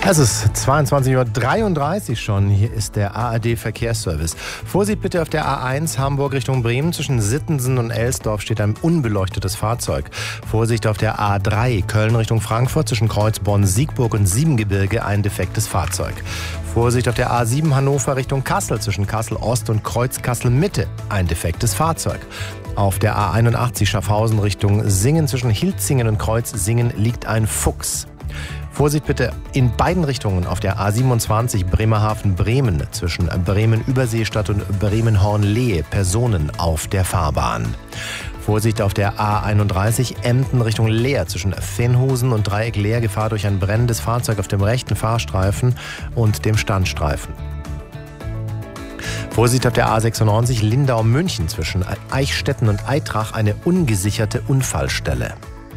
Es ist 22:33 Uhr schon. Hier ist der ARD-Verkehrsservice. Vorsicht bitte auf der A1 Hamburg Richtung Bremen. Zwischen Sittensen und Elsdorf steht ein unbeleuchtetes Fahrzeug. Vorsicht auf der A3 Köln Richtung Frankfurt. Zwischen Kreuzborn, Siegburg und Siebengebirge ein defektes Fahrzeug. Vorsicht auf der A7 Hannover Richtung Kassel. Zwischen Kassel Ost und Kreuz Kassel Mitte ein defektes Fahrzeug. Auf der A81 Schaffhausen Richtung Singen. Zwischen Hilzingen und Kreuz Singen liegt ein Fuchs. Vorsicht bitte in beiden Richtungen auf der A27 Bremerhaven-Bremen zwischen Bremen-Überseestadt und Bremen-Hornlehe Personen auf der Fahrbahn. Vorsicht auf der A31 Emden Richtung Leer zwischen Fenhusen und Dreieck Leer Gefahr durch ein brennendes Fahrzeug auf dem rechten Fahrstreifen und dem Standstreifen. Vorsicht auf der A96 Lindau-München zwischen Eichstätten und Eitrach eine ungesicherte Unfallstelle.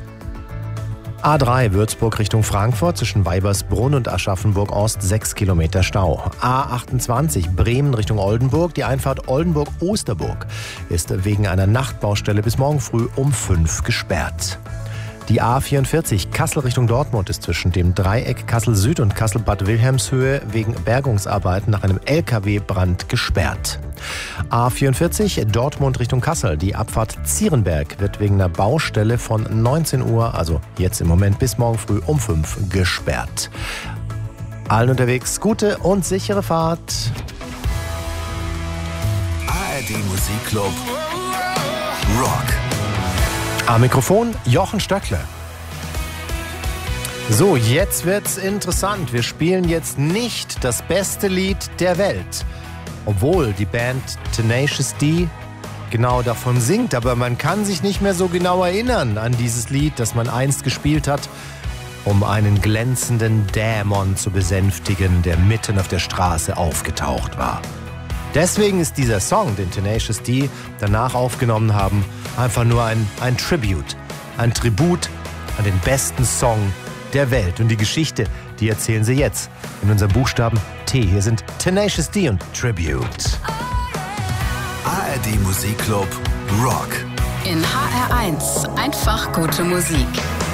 A3 Würzburg Richtung Frankfurt zwischen Weibersbrunn und Aschaffenburg-Ost 6 Kilometer Stau. A28 Bremen Richtung Oldenburg. Die Einfahrt Oldenburg-Osterburg ist wegen einer Nachtbaustelle bis morgen früh um 5 gesperrt. Die A44 Kassel Richtung Dortmund ist zwischen dem Dreieck Kassel Süd und Kassel-Bad Wilhelmshöhe wegen Bergungsarbeiten nach einem LKW-Brand gesperrt. A44 Dortmund Richtung Kassel. Die Abfahrt Zierenberg wird wegen einer Baustelle von 19 Uhr, also jetzt im Moment bis morgen früh um 5 gesperrt. Allen unterwegs gute und sichere Fahrt. ARD Musikclub Rock. Am Mikrofon Jochen Stöckler. So, jetzt wird's interessant. Wir spielen jetzt nicht das beste Lied der Welt. Obwohl die Band Tenacious D genau davon singt. Aber man kann sich nicht mehr so genau erinnern an dieses Lied, das man einst gespielt hat, um einen glänzenden Dämon zu besänftigen, der mitten auf der Straße aufgetaucht war. Deswegen ist dieser Song, den Tenacious D danach aufgenommen haben, einfach nur ein Tribute. Ein Tribut an den besten Song der Welt. Und die Geschichte, die erzählen sie jetzt in unserem Buchstaben T. Hier sind Tenacious D und Tribute. ARD Musikclub Rock. In HR1 einfach gute Musik.